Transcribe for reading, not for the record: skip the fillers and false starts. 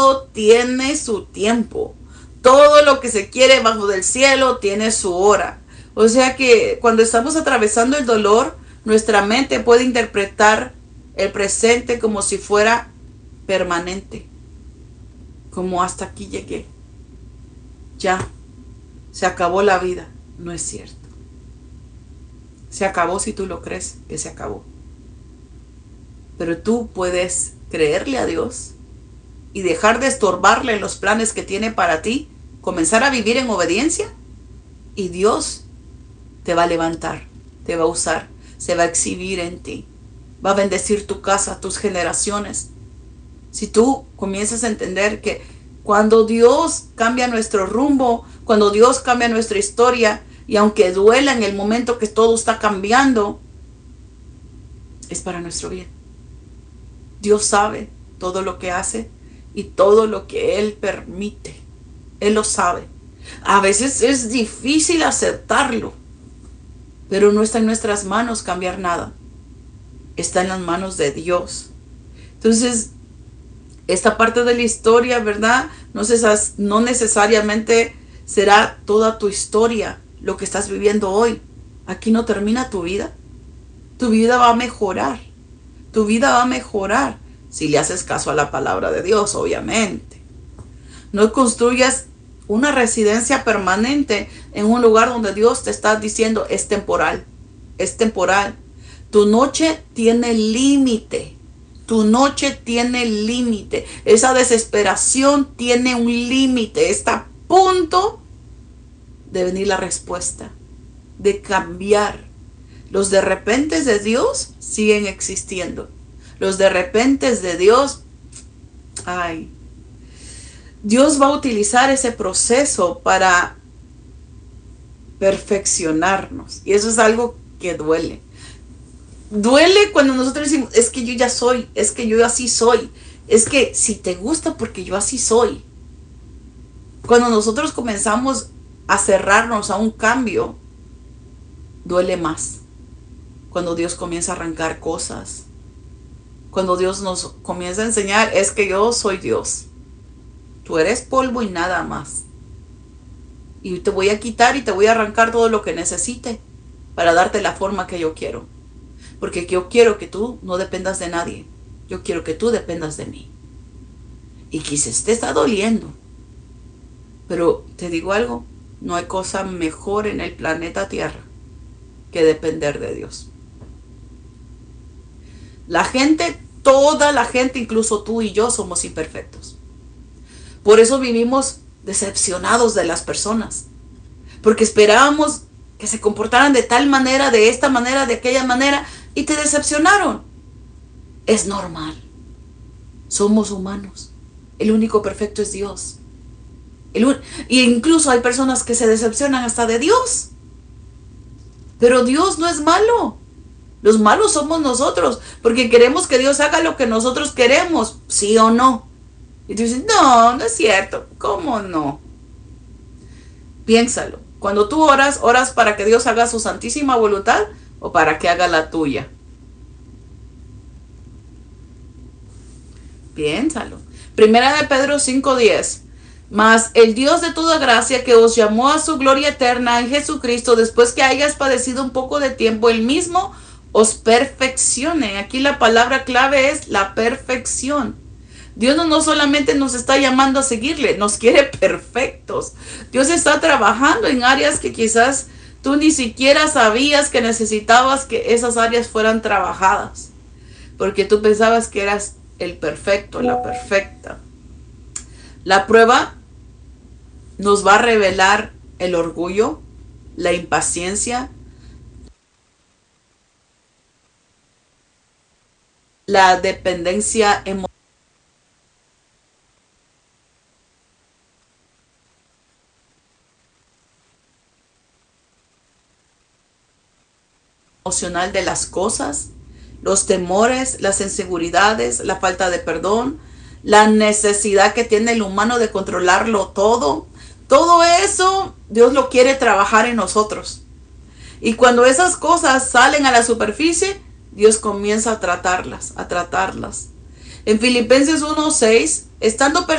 todo tiene su tiempo. Todo lo que se quiere bajo del cielo tiene su hora. O sea que cuando estamos atravesando el dolor, nuestra mente puede interpretar el presente como si fuera permanente. Como hasta aquí llegué. Ya, se acabó la vida. No es cierto. Se acabó si tú lo crees que se acabó. Pero tú puedes creerle a Dios y dejar de estorbarle en los planes que tiene para ti, comenzar a vivir en obediencia y Dios te va a levantar, te va a usar, se va a exhibir en ti, va a bendecir tu casa, tus generaciones. Si tú comienzas a entender que cuando Dios cambia nuestro rumbo, cuando Dios cambia nuestra historia, y aunque duela en el momento que todo está cambiando, es para nuestro bien. Dios sabe todo lo que hace y todo lo que Él permite. Él lo sabe. A veces es difícil aceptarlo, pero no está en nuestras manos cambiar nada. Está en las manos de Dios. Entonces, esta parte de la historia, ¿verdad? No necesariamente será toda tu historia lo que estás viviendo hoy. Aquí no termina tu vida. Tu vida va a mejorar. Tu vida va a mejorar si le haces caso a la palabra de Dios, obviamente. No construyas una residencia permanente en un lugar donde Dios te está diciendo es temporal. Es temporal. Tu noche tiene límite. Tu noche tiene límite. Esa desesperación tiene un límite. Está a punto de venir la respuesta, de cambiar. Los de repente de Dios siguen existiendo. Los de repente de Dios, ay, Dios va a utilizar ese proceso para perfeccionarnos. Y eso es algo que duele. Duele cuando nosotros decimos, es que yo ya soy, es que yo así soy. Es que si te gusta porque yo así soy. Cuando nosotros comenzamos a cerrarnos a un cambio, duele más. Cuando Dios comienza a arrancar cosas. Cuando Dios nos comienza a enseñar, es que yo soy Dios. Tú eres polvo y nada más. Y te voy a quitar y te voy a arrancar todo lo que necesite para darte la forma que yo quiero. Porque yo quiero que tú no dependas de nadie. Yo quiero que tú dependas de mí. Y quizás te está doliendo. Pero te digo algo, no hay cosa mejor en el planeta Tierra que depender de Dios. La gente, toda la gente, incluso tú y yo, somos imperfectos. Por eso vivimos decepcionados de las personas. Porque esperábamos que se comportaran de tal manera, de esta manera, de aquella manera, y te decepcionaron. Es normal. Somos humanos. El único perfecto es Dios. Y incluso hay personas que se decepcionan hasta de Dios. Pero Dios no es malo. Los malos somos nosotros, porque queremos que Dios haga lo que nosotros queremos, sí o no. Y tú dices, no, no es cierto. ¿Cómo no? Piénsalo. Cuando tú oras, ¿oras para que Dios haga su santísima voluntad o para que haga la tuya? Piénsalo. Primera de Pedro 5:10. Mas el Dios de toda gracia, que os llamó a su gloria eterna en Jesucristo, después que hayas padecido un poco de tiempo, él mismo os perfeccione. Aquí la palabra clave es la perfección. Dios no solamente nos está llamando a seguirle, nos quiere perfectos. Dios está trabajando en áreas que quizás tú ni siquiera sabías que necesitabas que esas áreas fueran trabajadas. Porque tú pensabas que eras el perfecto, la perfecta. La prueba nos va a revelar el orgullo, la impaciencia, la dependencia emocional de las cosas, los temores, las inseguridades, la falta de perdón, la necesidad que tiene el humano de controlarlo todo. Todo eso Dios lo quiere trabajar en nosotros. Y cuando esas cosas salen a la superficie, Dios comienza a tratarlas, a tratarlas. En Filipenses 1:6, estando